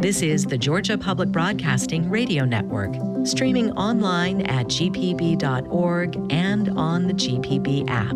This is the Georgia Public Broadcasting Radio Network, streaming online at gpb.org and on the GPB app.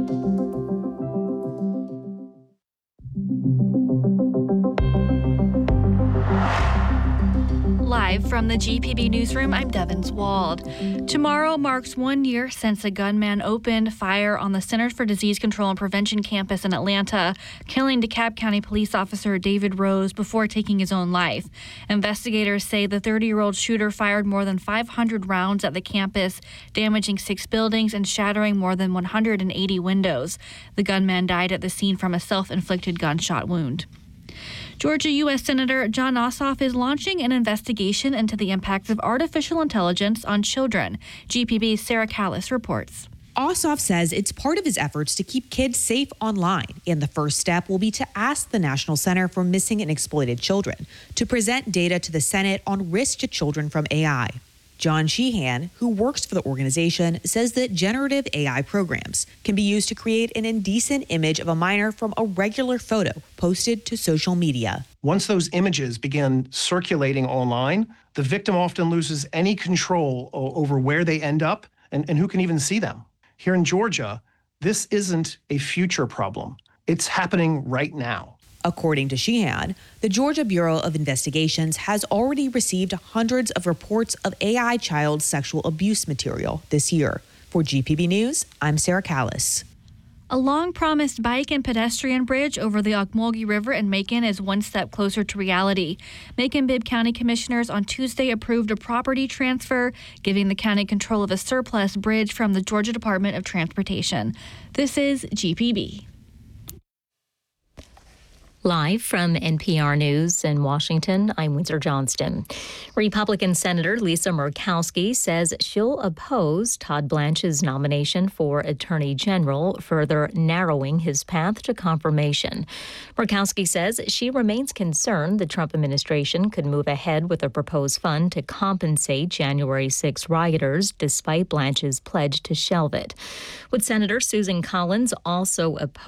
Live from the GPB newsroom, I'm Devin Wald. Tomorrow marks 1 year since a gunman opened fire on the Centers for Disease Control and Prevention campus in Atlanta, killing DeKalb County police officer David Rose before taking his own life. Investigators say the 30-year-old shooter fired more than 500 rounds at the campus, damaging 6 buildings and shattering more than 180 windows. The gunman died at the scene from a self-inflicted gunshot wound. Georgia U.S. Senator Jon Ossoff is launching an investigation into the impacts of artificial intelligence on children. GPB's Sarah Callis reports. Ossoff says it's part of his efforts to keep kids safe online, and the first step will be to ask the National Center for Missing and Exploited Children to present data to the Senate on risk to children from AI. John Sheehan, who works for the organization, says that generative AI programs can be used to create an indecent image of a minor from a regular photo posted to social media. Once those images begin circulating online, the victim often loses any control over where they end up and who can even see them. Here in Georgia, this isn't a future problem. It's happening right now. According to Sheehan, the Georgia Bureau of Investigations has already received hundreds of reports of AI child sexual abuse material this year. For GPB News, I'm Sarah Callis. A long-promised bike and pedestrian bridge over the Ocmulgee River in Macon is one step closer to reality. Macon-Bibb County Commissioners on Tuesday approved a property transfer, giving the county control of a surplus bridge from the Georgia Department of Transportation. This is GPB. Live from NPR News in Washington, I'm Windsor Johnston. Republican Senator Lisa Murkowski says she'll oppose Todd Blanche's nomination for Attorney General, further narrowing his path to confirmation. Murkowski says she remains concerned the Trump administration could move ahead with a proposed fund to compensate January 6 rioters, despite Blanche's pledge to shelve it. Would Senator Susan Collins also oppose